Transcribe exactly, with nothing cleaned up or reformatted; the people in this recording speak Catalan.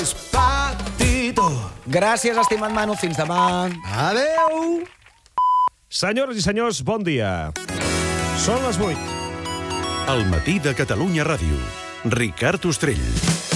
Despacito. Gràcies, estimat Manu. Fins demà. Adeu. Senyores i senyors, bon dia. Són les vuit. El matí de Catalunya Ràdio. Ricard Ostrell.